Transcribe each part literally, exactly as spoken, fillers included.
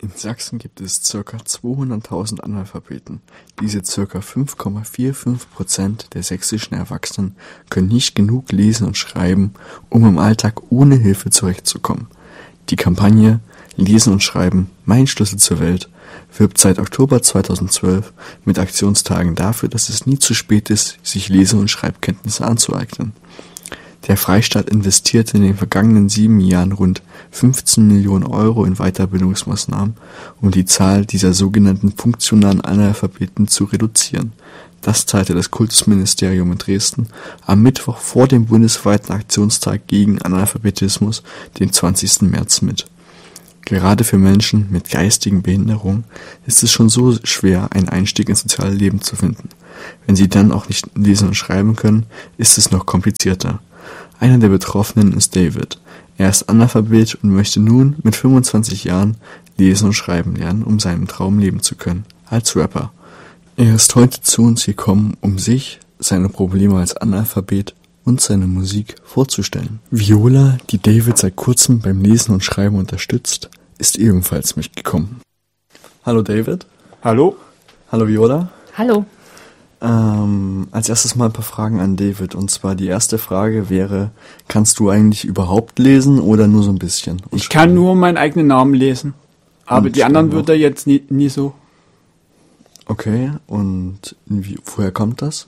In Sachsen gibt es ca. zweihunderttausend Analphabeten. Diese ca. fünf Komma fünfundvierzig Prozent der sächsischen Erwachsenen können nicht genug lesen und schreiben, um im Alltag ohne Hilfe zurechtzukommen. Die Kampagne Lesen und Schreiben – Mein Schlüssel zur Welt wirbt seit Oktober zweitausendzwölf mit Aktionstagen dafür, dass es nie zu spät ist, sich Lese- und Schreibkenntnisse anzueignen. Der Freistaat investierte in den vergangenen sieben Jahren rund fünfzehn Millionen Euro in Weiterbildungsmaßnahmen, um die Zahl dieser sogenannten funktionalen Analphabeten zu reduzieren. Das teilte das Kultusministerium in Dresden am Mittwoch vor dem bundesweiten Aktionstag gegen Analphabetismus, dem zwanzigsten März mit. Gerade für Menschen mit geistigen Behinderungen ist es schon so schwer, einen Einstieg ins soziale Leben zu finden. Wenn sie dann auch nicht lesen und schreiben können, ist es noch komplizierter. Einer der Betroffenen ist David. Er ist Analphabet und möchte nun mit fünfundzwanzig Jahren lesen und schreiben lernen, um seinen Traum leben zu können, als Rapper. Er ist heute zu uns gekommen, um sich, seine Probleme als Analphabet und seine Musik vorzustellen. Viola, die David seit kurzem beim Lesen und Schreiben unterstützt, ist ebenfalls mitgekommen. Hallo David. Hallo. Hallo Viola. Hallo. Ähm, als erstes mal ein paar Fragen an David. Und zwar die erste Frage wäre, kannst du eigentlich überhaupt lesen oder nur so ein bisschen? Und ich kann nur meinen eigenen Namen lesen. Aber die anderen würde er jetzt nie, nie so. Okay, und wie, woher kommt das?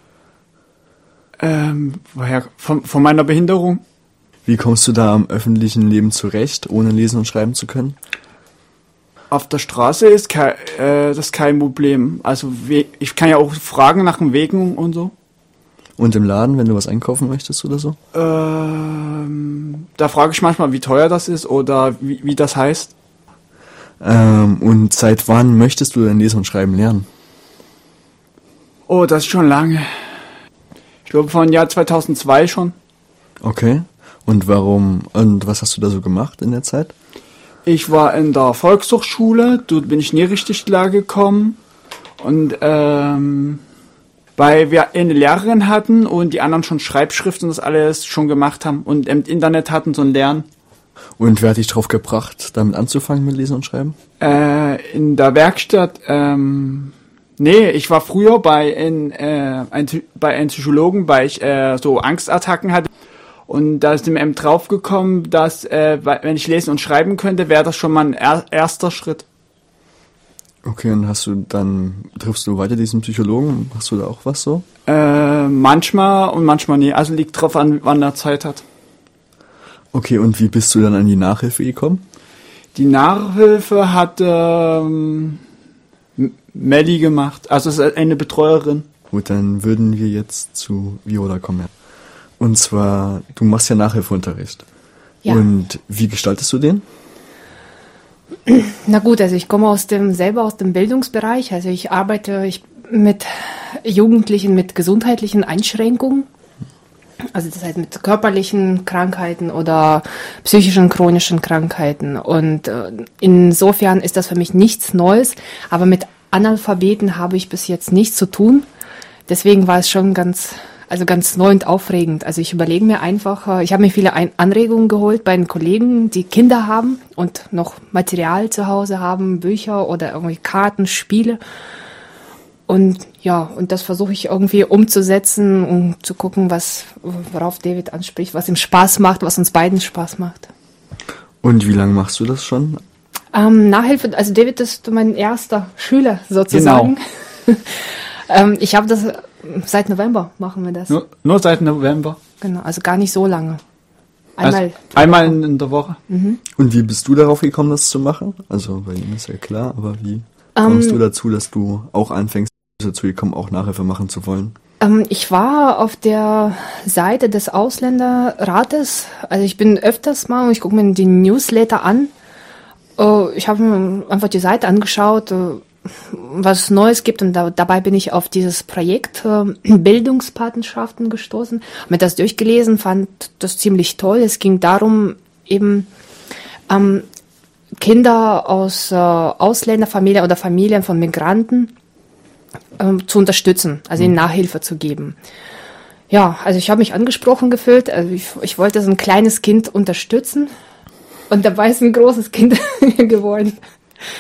Ähm, woher? Von, von meiner Behinderung. Wie kommst du da am öffentlichen Leben zurecht, ohne lesen und schreiben zu können? Auf der Straße ist kein, äh, das kein Problem. Also we- ich kann ja auch fragen nach den Wegen und so. Und im Laden, wenn du was einkaufen möchtest oder so? Ähm, da frage ich manchmal, wie teuer das ist oder wie, wie das heißt. Ähm, und seit wann möchtest du denn lesen und schreiben lernen? Oh, das ist schon lange. Ich glaube von Jahr zweitausendzwei schon. Okay. Und warum, und was hast du da so gemacht in der Zeit? Ich war in der Volkshochschule, dort bin ich nie richtig klar gekommen. Und ähm, weil wir eine Lehrerin hatten und die anderen schon Schreibschrift und das alles schon gemacht haben und im Internet hatten so ein Lernen. Und wer hat dich drauf gebracht, damit anzufangen mit Lesen und Schreiben? Äh, in der Werkstatt, ähm, nee, ich war früher bei, in, äh, ein, bei einem Psychologen, weil ich äh, so Angstattacken hatte. Und da ist ihm eben draufgekommen, dass, äh, wenn ich lesen und schreiben könnte, wäre das schon mal ein er- erster Schritt. Okay, und hast du dann, triffst du weiter diesen Psychologen? Machst du da auch was so? Äh, manchmal und manchmal nie. Also liegt drauf an, wann er Zeit hat. Okay, und wie bist du dann an die Nachhilfe gekommen? Die Nachhilfe hat ähm, Melli gemacht. Also es ist eine Betreuerin. Gut, dann würden wir jetzt zu Viola kommen. Und zwar, du machst ja Nachhilfeunterricht. Ja. Und wie gestaltest du den? Na gut, also ich komme aus dem selber aus dem Bildungsbereich. Also ich arbeite ich mit Jugendlichen mit gesundheitlichen Einschränkungen. Also das heißt mit körperlichen Krankheiten oder psychischen chronischen Krankheiten. Und äh, insofern ist das für mich nichts Neues. Aber mit Analphabeten habe ich bis jetzt nichts zu tun. Deswegen war es schon ganz Also ganz neu und aufregend. Also ich überlege mir einfach, ich habe mir viele Ein- Anregungen geholt bei den Kollegen, die Kinder haben und noch Material zu Hause haben, Bücher oder irgendwie Karten, Spiele. Und ja, und das versuche ich irgendwie umzusetzen, um zu gucken, was, worauf David anspricht, was ihm Spaß macht, was uns beiden Spaß macht. Und wie lange machst du das schon? Ähm, Nachhilfe, also David ist mein erster Schüler sozusagen. Genau. ähm, ich habe das seit November machen wir das. Nur, nur seit November. Genau, also gar nicht so lange. Einmal, also einmal in, in der Woche. Mhm. Und wie bist du darauf gekommen, das zu machen? Also bei ihm ist ja klar, aber wie kommst ähm, du dazu, dass du auch anfängst, dazu gekommen, auch Nachhilfe machen zu wollen? Ähm, ich war auf der Seite des Ausländerrates. Also ich bin öfters mal und ich gucke mir die Newsletter an. Uh, ich habe mir einfach die Seite angeschaut, uh, was es Neues gibt, und da, dabei bin ich auf dieses Projekt äh, Bildungspatenschaften gestoßen, habe mir das durchgelesen, fand das ziemlich toll. Es ging darum, eben ähm, Kinder aus äh, Ausländerfamilien oder Familien von Migranten ähm, zu unterstützen, also ihnen Nachhilfe zu geben. Ja, also ich habe mich angesprochen gefühlt, also ich, ich wollte so ein kleines Kind unterstützen und dabei ist ein großes Kind geworden.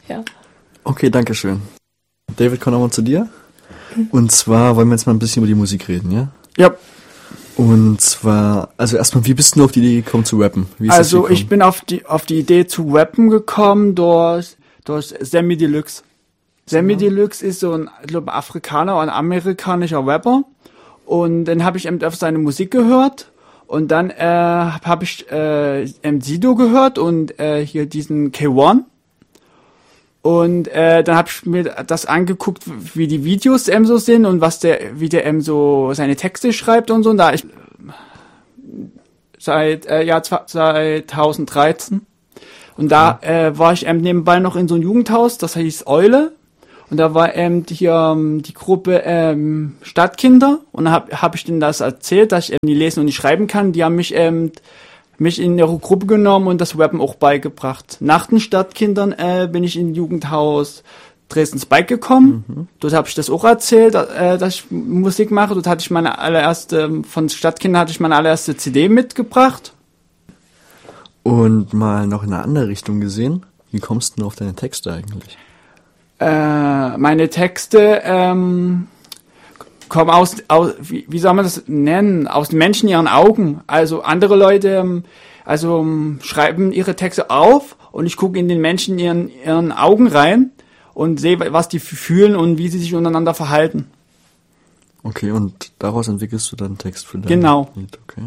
Ja. Okay, danke schön. David, komm nochmal zu dir. Und zwar wollen wir jetzt mal ein bisschen über die Musik reden, ja? Ja. Und zwar, also erstmal, wie bist du auf die Idee gekommen zu rappen? Wie ist Also das ich bin auf die auf die Idee zu rappen gekommen durch durch Sammy Deluxe. Sammy ja. Deluxe ist so ein, ich glaube, Afrikaner oder ein amerikanischer Rapper. Und dann habe ich eben auf seine Musik gehört. Und dann äh, habe ich äh, Sido gehört und äh, hier diesen K eins. Und äh, dann habe ich mir das angeguckt, wie die Videos ähm, so sind und was der, wie der ähm, so seine Texte schreibt und so. Und da ich seit äh, Jahr zweitausenddreizehn und da äh, war ich ähm, nebenbei noch in so einem Jugendhaus, das hieß Eule. Und da war ähm, hier ähm, die Gruppe ähm, Stadtkinder und da habe hab ich denen das erzählt, dass ich ähm, nicht lesen und nicht schreiben kann. Die haben mich ähm, mich in ihre Gruppe genommen und das Rappen auch beigebracht. Nach den Stadtkindern äh, bin ich in Jugendhaus Dresdens Bike gekommen. Mhm. Dort habe ich das auch erzählt, äh, dass ich Musik mache. Dort hatte ich meine allererste, von Stadtkindern hatte ich meine allererste C D mitgebracht. Und mal noch in eine andere Richtung gesehen, wie kommst du denn auf deine Texte eigentlich? Äh, meine Texte ähm, kommen aus, aus wie, wie soll man das nennen, aus den Menschen ihren Augen. Also andere Leute also schreiben ihre Texte auf und ich gucke in den Menschen ihren ihren Augen rein und sehe, was die fühlen und wie sie sich untereinander verhalten. Okay, und daraus entwickelst du dann einen Text für dein Genau. Lied, okay.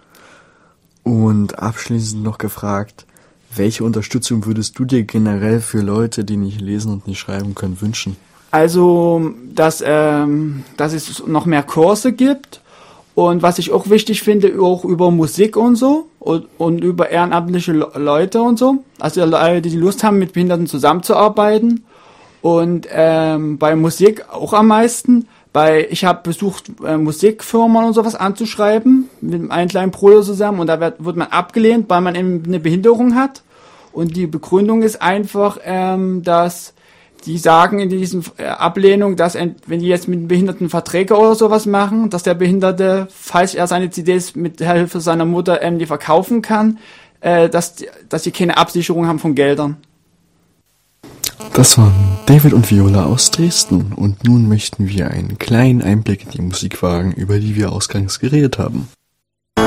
Und abschließend noch gefragt, welche Unterstützung würdest du dir generell für Leute, die nicht lesen und nicht schreiben können, wünschen? Also, dass, ähm, dass es noch mehr Kurse gibt und was ich auch wichtig finde, auch über Musik und so und, und über ehrenamtliche Leute und so. Also Leute, die Lust haben, mit Behinderten zusammenzuarbeiten und ähm, bei Musik auch am meisten. Bei, ich habe besucht, äh, Musikfirmen und sowas anzuschreiben, mit einem kleinen Bruder zusammen und da wird, wird man abgelehnt, weil man eben eine Behinderung hat. Und die Begründung ist einfach, ähm, dass die sagen in diesen äh, Ablehnung, dass ent- wenn die jetzt mit einem Behinderten Verträge oder sowas machen, dass der Behinderte, falls er seine C Ds mit der Hilfe seiner Mutter ähm, die verkaufen kann, äh, dass, die, dass sie keine Absicherung haben von Geldern. Das waren David und Viola aus Dresden und nun möchten wir einen kleinen Einblick in die Musik wagen, über die wir ausgangs geredet haben.